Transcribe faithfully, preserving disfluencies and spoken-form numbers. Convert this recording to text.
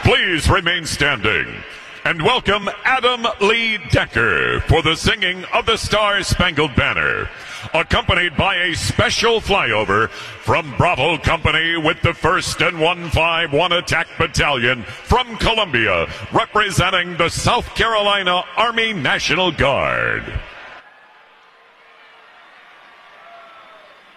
Please remain standing and welcome Adam Lee Decker for the singing of the Star-Spangled Banner, accompanied by a special flyover from Bravo Company with the first and one five one Attack Battalion from Columbia, representing the South Carolina Army National Guard.